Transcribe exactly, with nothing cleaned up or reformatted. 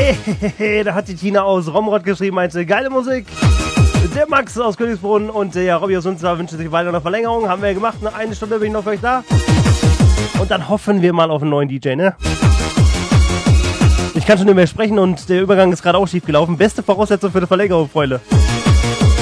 Hey, da hat die Tina aus Romrod geschrieben, meinte, geile Musik. Der Max aus Königsbrunn und der Robby aus Unzar wünscht sich weiter eine Verlängerung. Haben wir gemacht, eine Stunde bin ich noch für euch da. Und dann hoffen wir mal auf einen neuen D J, ne? Ich kann schon nicht mehr sprechen und der Übergang ist gerade auch schief gelaufen. Beste Voraussetzung für eine Verlängerung, Freunde.